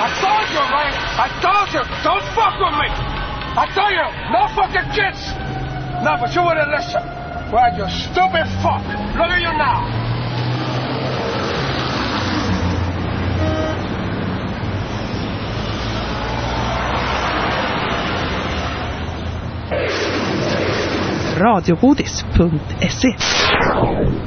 I told you, right? I told you, don't fuck with me. I tell you, no fucking kids. No, but you wouldn't listen. Well, you stupid fuck. Look at you now. Radiogodis.se